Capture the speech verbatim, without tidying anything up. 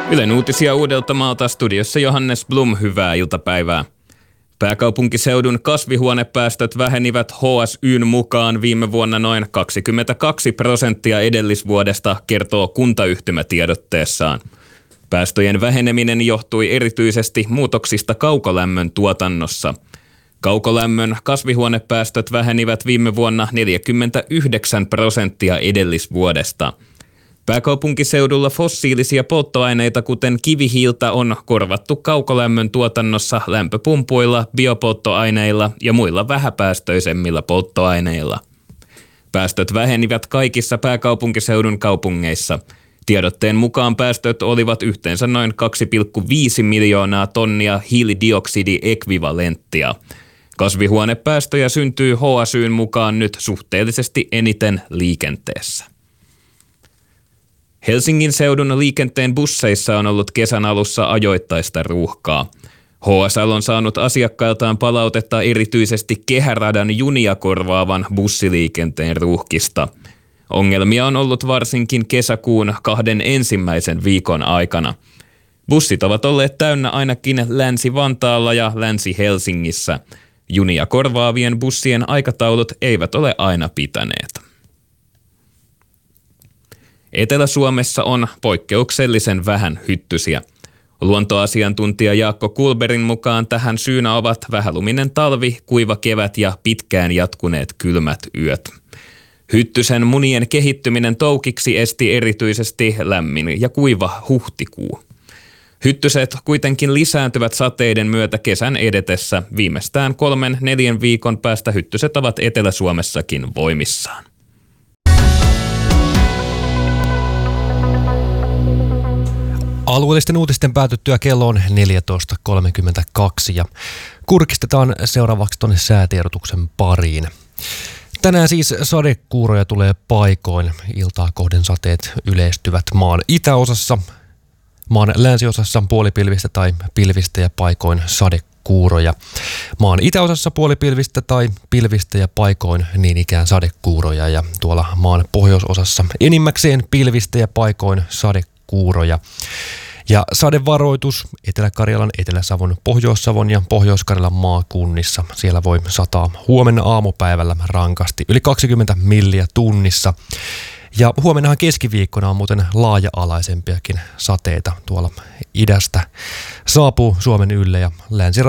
Ylen uutisia Uudeltamaalta, studiossa Johannes Blum, hyvää iltapäivää. Pääkaupunkiseudun kasvihuonepäästöt vähenivät H S Y:n mukaan viime vuonna noin kaksikymmentäkaksi prosenttia edellisvuodesta, kertoo kuntayhtymä tiedotteessaan. Päästöjen väheneminen johtui erityisesti muutoksista kaukolämmön tuotannossa. Kaukolämmön kasvihuonepäästöt vähenivät viime vuonna neljäkymmentäyhdeksän prosenttia edellisvuodesta. Pääkaupunkiseudulla fossiilisia polttoaineita, kuten kivihiiltä, on korvattu kaukolämmön tuotannossa lämpöpumpuilla, biopolttoaineilla ja muilla vähäpäästöisemmillä polttoaineilla. Päästöt vähenivät kaikissa pääkaupunkiseudun kaupungeissa. Tiedotteen mukaan päästöt olivat yhteensä noin kaksi pilkku viisi miljoonaa tonnia hiilidioksidiekvivalenttia. Kasvihuonepäästöjä syntyy H S Y:n mukaan nyt suhteellisesti eniten liikenteessä. Helsingin seudun liikenteen busseissa on ollut kesän alussa ajoittaista ruuhkaa. H S L on saanut asiakkailtaan palautetta erityisesti kehäradan junia korvaavan bussiliikenteen ruuhkista. Ongelmia on ollut varsinkin kesäkuun kahden ensimmäisen viikon aikana. Bussit ovat olleet täynnä ainakin Länsi-Vantaalla ja Länsi-Helsingissä. Junia korvaavien bussien aikataulut eivät ole aina pitäneet. Etelä-Suomessa on poikkeuksellisen vähän hyttysiä. Luontoasiantuntija Jaakko Kulberin mukaan tähän syynä ovat vähäluminen talvi, kuiva kevät ja pitkään jatkuneet kylmät yöt. Hyttysen munien kehittyminen toukiksi esti erityisesti lämmin ja kuiva huhtikuu. Hyttyset kuitenkin lisääntyvät sateiden myötä kesän edetessä. Viimeistään kolmen neljän viikon päästä hyttyset ovat Etelä-Suomessakin voimissaan. Alueellisten uutisten päätyttyä kello on neljätoista kolmekymmentäkaksi ja kurkistetaan seuraavaksi tuonne säätiedotuksen pariin. Tänään siis sadekuuroja tulee paikoin. Iltaa kohden sateet yleistyvät maan itäosassa, maan länsiosassa puolipilvistä tai pilvistä ja paikoin sadekuuroja. Maan itäosassa puolipilvistä tai pilvistä ja paikoin niin ikään sadekuuroja ja tuolla maan pohjoisosassa enimmäkseen pilvistä ja paikoin sadekuuroja. Ja sadevaroitus Etelä-Karjalan, Etelä-Savon, Pohjois-Savon ja Pohjois-Karjalan maakunnissa. Siellä voi sataa huomenna aamupäivällä rankasti, yli kaksikymmentä milliä tunnissa. Ja huomennahan keskiviikkona on muuten laaja-alaisempiakin sateita tuolla idästä. Saapuu Suomen ylle ja länsi